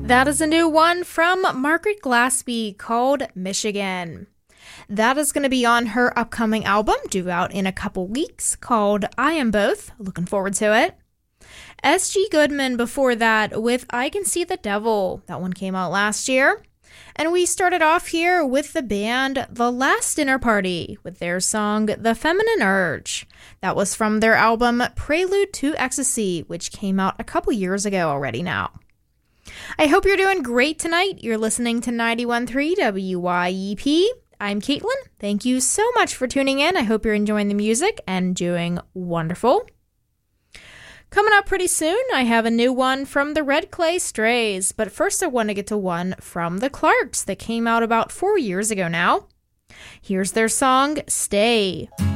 That is a new one from Margaret Glaspie called Michigan. That is going to be on her upcoming album, due out in a couple weeks, called I Am Both. Looking forward to it. S.G. Goodman before that with I Can See the Devil. That one came out last year. And we started off here with the band The Last Dinner Party with their song The Feminine Urge. That was from their album Prelude to Ecstasy, which came out a couple years ago already now. I hope you're doing great tonight. You're listening to 91.3 WYEP. I'm Caitlin. Thank you so much for tuning in. I hope you're enjoying the music and doing wonderful. Coming up pretty soon, I have a new one from the Red Clay Strays, but first I want to get to one from the Clarks that came out about 4 years ago now. Here's their song, Stay.